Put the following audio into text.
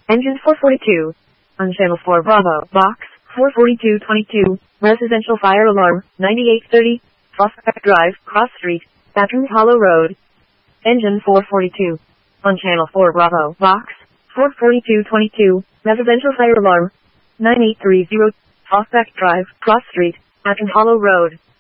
Engine 442. On channel 4 Bravo, box 44222, residential fire alarm, 9830, Prospect Drive, Cross Street, Patrons Hollow Road. Engine 442. On channel 4 Bravo, box 44222, residential fire alarm, 9830, Prospect Drive, Cross Street, Patrons Hollow Road.